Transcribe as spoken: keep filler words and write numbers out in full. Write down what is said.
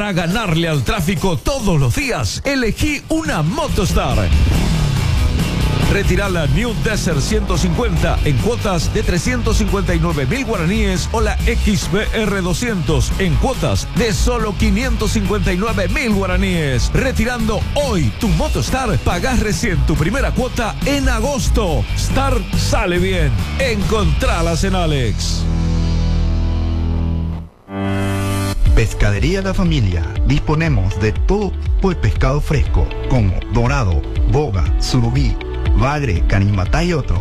Para ganarle al tráfico todos los días, elegí una Motostar. Retira la New Desert ciento cincuenta en cuotas de trescientos cincuenta y nueve mil guaraníes o la X B R doscientos en cuotas de solo quinientos cincuenta y nueve mil guaraníes. Retirando hoy tu Motostar, pagás recién tu primera cuota en agosto. Star sale bien. Encontralas en Alex. Pescadería La Familia. Disponemos de todo tipo de pescado fresco, como dorado, boga, surubí, bagre, canimatá y otros.